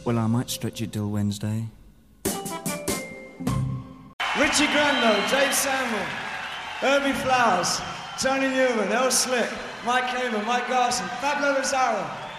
Well, I might stretch it till Wednesday. Richie Grando, Dave Samuel, Herbie Flowers, Tony Newman, El Slick, Mike Hamer, Mike Garson, Pablo Lazaro,